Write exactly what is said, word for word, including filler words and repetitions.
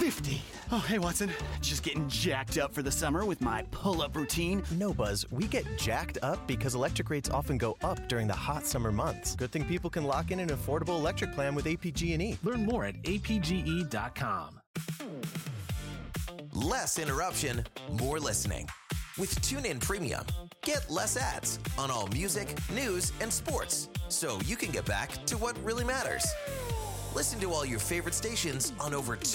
fifty. Oh, hey, Watson. Just getting jacked up for the summer with my pull-up routine. No, Buzz, we get jacked up because electric rates often go up during the hot summer months. Good thing people can lock in an affordable electric plan with A P G and E. Learn more at A P G E dot com. Less interruption, more listening. With TuneIn Premium, get less ads on all music, news, and sports, so you can get back to what really matters. Listen to all your favorite stations on over